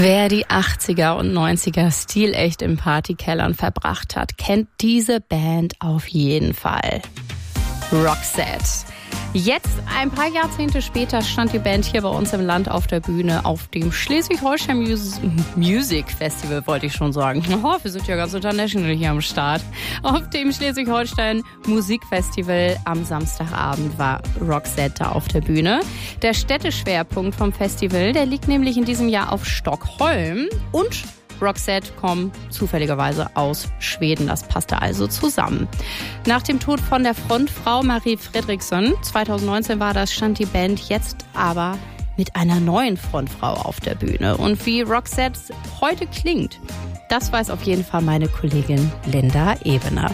Wer die 80er und 90er stilecht in Partykellern verbracht hat, kennt diese Band auf jeden Fall. Roxette. Jetzt, ein paar Jahrzehnte später, stand die Band hier bei uns im Land auf der Bühne auf dem Schleswig-Holstein Music Festival, wollte ich schon sagen. Oh, wir sind ja ganz international hier am Start. Auf dem Schleswig-Holstein Musikfestival am Samstagabend war Roxette auf der Bühne. Der Städteschwerpunkt vom Festival, der liegt nämlich in diesem Jahr auf Stockholm und Roxette kommen zufälligerweise aus Schweden. Das passte also zusammen. Nach dem Tod von der Frontfrau Marie Fredriksson, 2019 war das, stand die Band jetzt aber mit einer neuen Frontfrau auf der Bühne. Und wie Roxette heute klingt, das weiß auf jeden Fall meine Kollegin Linda Ebener.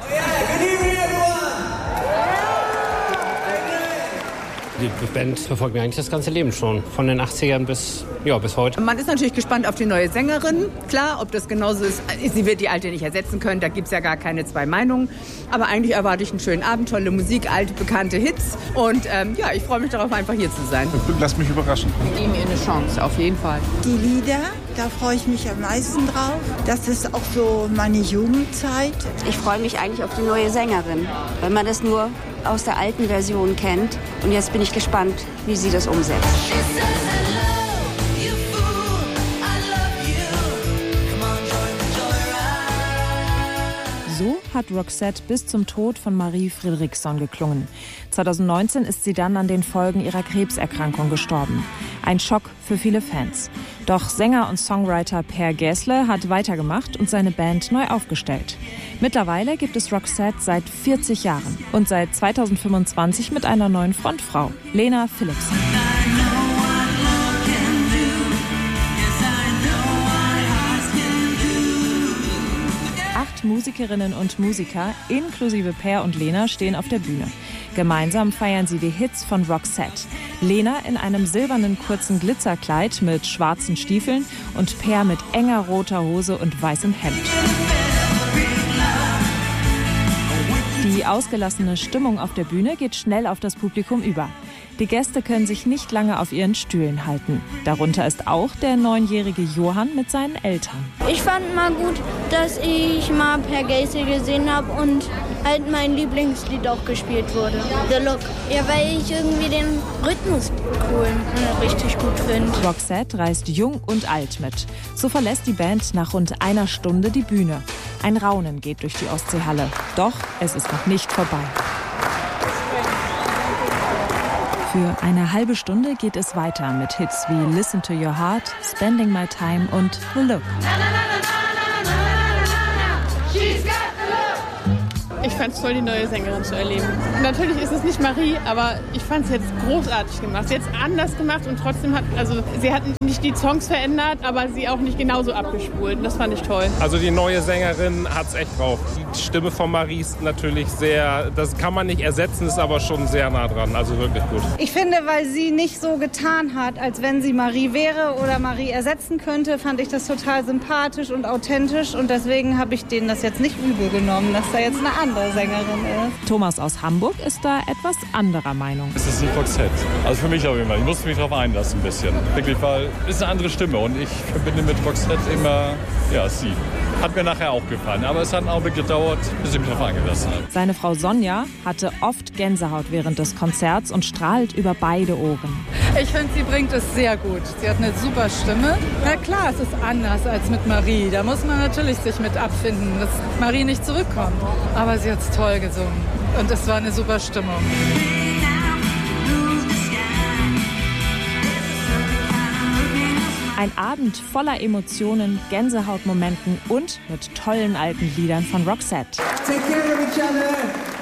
Die Band verfolgt mir eigentlich das ganze Leben schon, von den 80ern bis heute. Man ist natürlich gespannt auf die neue Sängerin. Klar, ob das genauso ist, sie wird die alte nicht ersetzen können, da gibt es ja gar keine zwei Meinungen. Aber eigentlich erwarte ich einen schönen Abend, tolle Musik, alte, bekannte Hits. Und ich freue mich darauf, einfach hier zu sein. Lass mich überraschen. Wir geben ihr eine Chance, auf jeden Fall. Die Lieder, da freue ich mich am meisten drauf. Das ist auch so meine Jugendzeit. Ich freue mich eigentlich auf die neue Sängerin, weil man das nur aus der alten Version kennt. Und jetzt bin ich gespannt, wie sie das umsetzt. So hat Roxette bis zum Tod von Marie Fredriksson geklungen. 2019 ist sie dann an den Folgen ihrer Krebserkrankung gestorben. Ein Schock für viele Fans. Doch Sänger und Songwriter Per Gessle hat weitergemacht und seine Band neu aufgestellt. Mittlerweile gibt es Roxette seit 40 Jahren und seit 2025 mit einer neuen Frontfrau, Lena Philipsen. 8 Musikerinnen und Musiker, inklusive Per und Lena, stehen auf der Bühne. Gemeinsam feiern sie die Hits von Roxette. Lena in einem silbernen kurzen Glitzerkleid mit schwarzen Stiefeln und Per mit enger roter Hose und weißem Hemd. Die ausgelassene Stimmung auf der Bühne geht schnell auf das Publikum über. Die Gäste können sich nicht lange auf ihren Stühlen halten. Darunter ist auch der 9-jährige Johann mit seinen Eltern. Ich fand mal gut, dass ich mal Per Gessle gesehen habe und halt mein Lieblingslied auch gespielt wurde. The Look. Ja, weil ich irgendwie den Rhythmus cool und richtig gut finde. Roxette reist jung und alt mit. So verlässt die Band nach rund einer Stunde die Bühne. Ein Raunen geht durch die Ostseehalle. Doch es ist noch nicht vorbei. Für eine halbe Stunde geht es weiter mit Hits wie Listen to Your Heart, Spending My Time und The Look. Ich fand es toll, die neue Sängerin zu erleben. Natürlich ist es nicht Marie, aber ich fand es jetzt großartig gemacht. Sie hat es anders gemacht und trotzdem sie hat nicht die Songs verändert, aber sie auch nicht genauso abgespult. Das fand ich toll. Also die neue Sängerin hat es echt drauf. Die Stimme von Marie ist natürlich sehr, das kann man nicht ersetzen, ist aber schon sehr nah dran. Also wirklich gut. Ich finde, weil sie nicht so getan hat, als wenn sie Marie wäre oder Marie ersetzen könnte, fand ich das total sympathisch und authentisch. Und deswegen habe ich denen das jetzt nicht übel genommen, dass da jetzt eine andere Sängerin ist. Thomas aus Hamburg ist da etwas anderer Meinung. Es ist nicht Roxette. Also für mich auf jeden Fall. Ich musste mich darauf einlassen ein bisschen. Wirklich, weil es ist eine andere Stimme und ich verbinde mit Roxette immer, sie. Hat mir nachher auch gefallen, aber es hat einen Augenblick gedauert, bis ich mich darauf eingelassen habe. Seine Frau Sonja hatte oft Gänsehaut während des Konzerts und strahlt über beide Ohren. Ich finde, sie bringt es sehr gut. Sie hat eine super Stimme. Na klar, es ist anders als mit Marie. Da muss man natürlich sich mit abfinden, dass Marie nicht zurückkommt. Aber sie hat es toll gesungen und es war eine super Stimmung. Ein Abend voller Emotionen, Gänsehautmomenten und mit tollen alten Liedern von Roxette. Take care of each other.